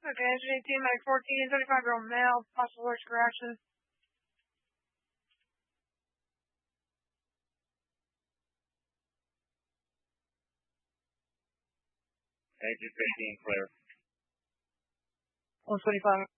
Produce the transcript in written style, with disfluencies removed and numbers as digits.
Okay, age 18, like 14, 35-year-old male, possible allergic reaction. Age 15, clear. 125.